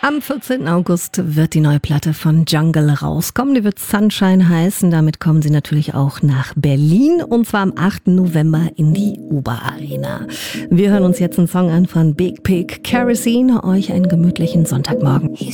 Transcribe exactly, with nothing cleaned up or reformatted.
Am vierzehnten August wird die neue Platte von Jungle rauskommen. Die wird Sunshine heißen. Damit kommen sie natürlich auch nach Berlin und zwar am achten November in die Uber Arena. Wir hören uns jetzt einen Song an von Big Pig, Kerosene. Euch einen gemütlichen Sonntagmorgen.